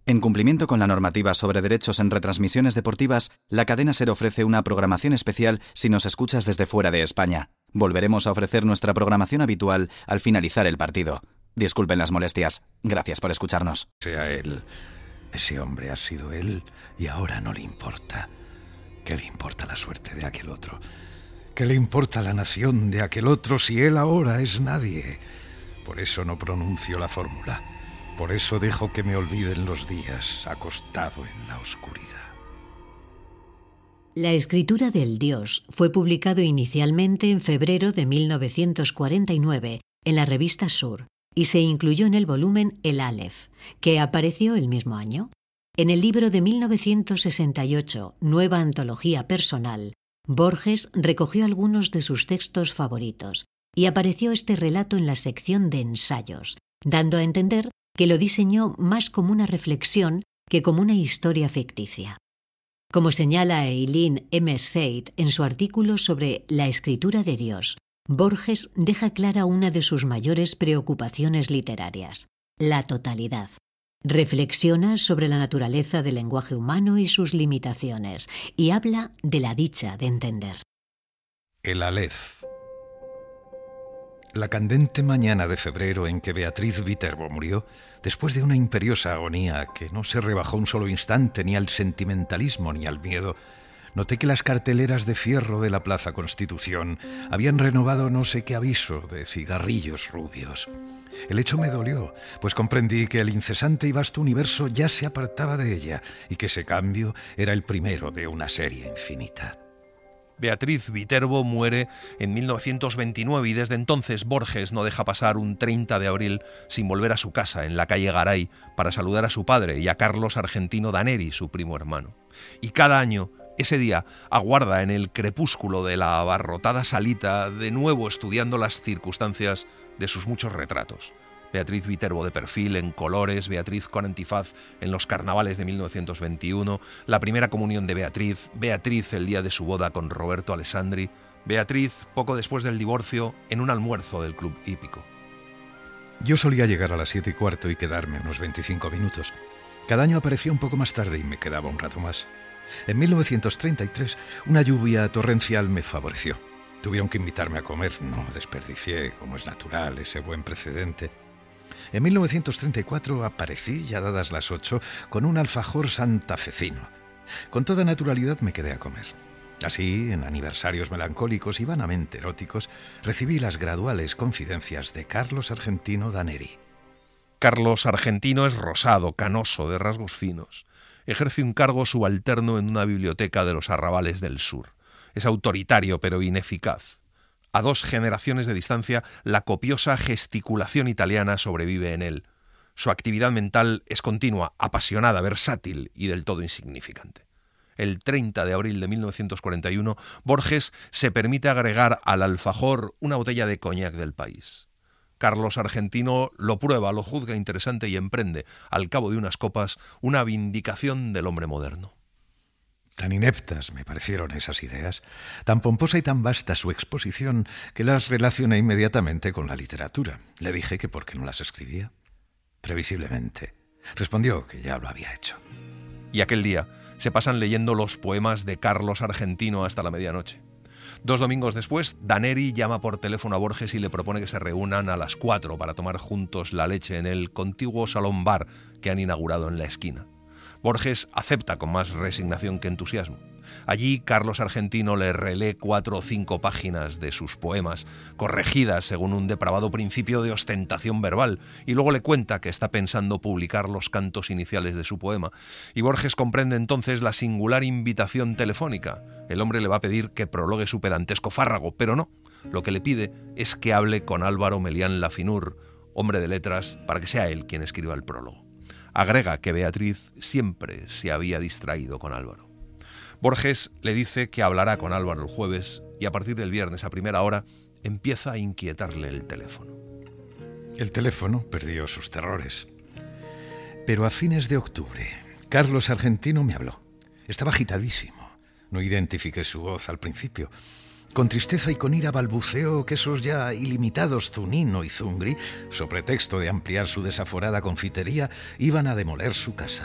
En cumplimiento con la normativa sobre derechos en retransmisiones deportivas, la cadena SER ofrece una programación especial si nos escuchas desde fuera de España. Volveremos a ofrecer nuestra programación habitual al finalizar el partido. Disculpen las molestias. Gracias por escucharnos. Sea él. Ese hombre ha sido él y ahora no le importa. ¿Qué le importa la suerte de aquel otro? ¿Qué le importa la nación de aquel otro si él ahora es nadie? Por eso no pronuncio la fórmula. Por eso dejo que me olviden los días acostado en la oscuridad. La escritura del Dios fue publicado inicialmente en febrero de 1949 en la revista Sur y se incluyó en el volumen El Aleph, que apareció el mismo año. En el libro de 1968, Nueva Antología Personal, Borges recogió algunos de sus textos favoritos y apareció este relato en la sección de ensayos, dando a entender que lo diseñó más como una reflexión que como una historia ficticia. Como señala Eileen M. Seid en su artículo sobre la escritura de Dios, Borges deja clara una de sus mayores preocupaciones literarias, la totalidad. Reflexiona sobre la naturaleza del lenguaje humano y sus limitaciones, y habla de la dicha de entender. El Aleph. La candente mañana de febrero en que Beatriz Viterbo murió, después de una imperiosa agonía que no se rebajó un solo instante ni al sentimentalismo ni al miedo, noté que las carteleras de fierro de la Plaza Constitución habían renovado no sé qué aviso de cigarrillos rubios. El hecho me dolió, pues comprendí que el incesante y vasto universo ya se apartaba de ella y que ese cambio era el primero de una serie infinita. Beatriz Viterbo muere en 1929 y desde entonces Borges no deja pasar un 30 de abril sin volver a su casa en la calle Garay para saludar a su padre y a Carlos Argentino Daneri, su primo hermano. Y cada año, ese día, aguarda en el crepúsculo de la abarrotada salita, de nuevo estudiando las circunstancias de sus muchos retratos. Beatriz Viterbo de perfil, en colores, Beatriz con antifaz en los carnavales de 1921, la primera comunión de Beatriz, Beatriz el día de su boda con Roberto Alessandri, Beatriz poco después del divorcio en un almuerzo del Club Hípico. Yo solía llegar a las 7:15 y quedarme unos 25 minutos. Cada año aparecía un poco más tarde y me quedaba un rato más. En 1933, una lluvia torrencial me favoreció. Tuvieron que invitarme a comer, no desperdicié, como es natural, ese buen precedente. En 1934 aparecí, ya dadas las 8, con un alfajor santafesino. Con toda naturalidad me quedé a comer. Así, en aniversarios melancólicos y vanamente eróticos, recibí las graduales confidencias de Carlos Argentino Daneri. Carlos Argentino es rosado, canoso, de rasgos finos. Ejerce un cargo subalterno en una biblioteca de los arrabales del sur. Es autoritario pero ineficaz. A 2 generaciones de distancia, la copiosa gesticulación italiana sobrevive en él. Su actividad mental es continua, apasionada, versátil y del todo insignificante. El 30 de abril de 1941, Borges se permite agregar al alfajor una botella de coñac del país. Carlos Argentino lo prueba, lo juzga interesante y emprende, al cabo de unas copas, una vindicación del hombre moderno. Tan ineptas me parecieron esas ideas, tan pomposa y tan vasta su exposición, que las relacioné inmediatamente con la literatura. Le dije que por qué no las escribía. Previsiblemente, respondió que ya lo había hecho. Y aquel día se pasan leyendo los poemas de Carlos Argentino hasta la medianoche. 2 domingos después, Daneri llama por teléfono a Borges y le propone que se reúnan a las 4 para tomar juntos la leche en el contiguo salón bar que han inaugurado en la esquina. Borges acepta con más resignación que entusiasmo. Allí, Carlos Argentino le relee 4 o 5 páginas de sus poemas, corregidas según un depravado principio de ostentación verbal, y luego le cuenta que está pensando publicar los cantos iniciales de su poema. Y Borges comprende entonces la singular invitación telefónica. El hombre le va a pedir que prologue su pedantesco fárrago, pero no. Lo que le pide es que hable con Álvaro Melián Lafinur, hombre de letras, para que sea él quien escriba el prólogo. Agrega que Beatriz siempre se había distraído con Álvaro. Borges le dice que hablará con Álvaro el jueves y a partir del viernes a primera hora empieza a inquietarle el teléfono. El teléfono perdió sus terrores. Pero a fines de octubre, Carlos Argentino me habló. Estaba agitadísimo. No identifiqué su voz al principio. Con tristeza y con ira balbuceó que esos ya ilimitados Zunino y Zungri, so pretexto de ampliar su desaforada confitería, iban a demoler su casa.